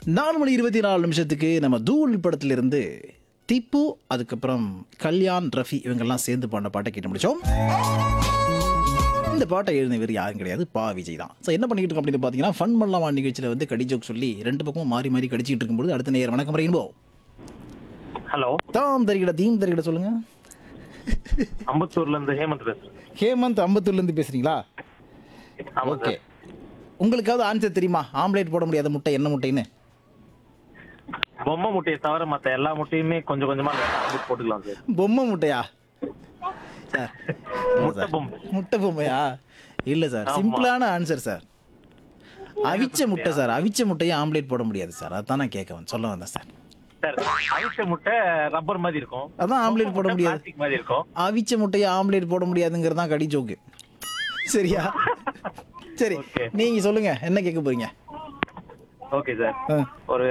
4 மணி 24 நிமிஷத்துக்கு நம்ம தூள் படத்திலிருந்து திப்பு, அதுக்கப்புறம் கல்யாண், ரஃபி இவங்கெல்லாம் சேர்ந்து பாடின பாட்டை கேட்டு முடிச்சோம். இந்த பாட்டை எழுதினவர் யாரும் கிடையாது, பா விஜய் தான். ஸோ என்ன பண்ணிக்கிட்டு இருக்கோம் அப்படின்னு பார்த்தீங்கன்னா, ஃபன் பண்ணலாமா நிகழ்ச்சியில் வந்து கடி ஜோக் சொல்லி ரெண்டு பக்கமும் மாறி மாறி கடிச்சிட்டு இருக்கும்போது அடுத்த நேரம் வணக்கம் ரெயின்போ. ஹலோ, தாம் தரிகிட தீம் தரிகிட சொல்லுங்க. அம்பத்தூர்ல இருந்து ஹேமந்த் பேசுறேன். ஹேமந்த் அம்பத்தூர்லேருந்து பேசுறீங்களா? ஆமா ஓகே, சார். உங்களுக்காவது ஆன்சர் தெரியுமா? ஆம்லேட் போட முடியாத முட்டை என்ன முட்டைன்னு? பொம்மை முட்டையை தவிர மத்த எல்லா முட்டையுமே கொஞ்சம் கொஞ்சமா போட்டுக்கலாம் சார். பொம்மை முட்டையா சார்? முட்டை பொம்மை. முட்டை பொம்மையா? இல்லை சார், ஆமா. சிம்பிளான ஆன்சர் சார். அவிச்ச முட்டை சார். அவிச்ச முட்டையை ஆம்லேட் போட முடியாது சார். அதான் நான் சொல்ல வந்தேன் சார். சார், அவிச்ச முட்டை ரப்பர் மாதிரி இருக்கும். அதான் ஆம்லேட் போட முடியாது. பிளாஸ்டிக் மாதிரி இருக்கும். அவிச்ச முட்டையை ஆம்லேட் போட முடியாதுங்கிறது தான் கடி ஜோக்கு. சரியா? சரி, Okay. நீங்க சொல்லுங்க, என்ன கேட்க போறீங்க? Okay sir. ஆ. ஒரு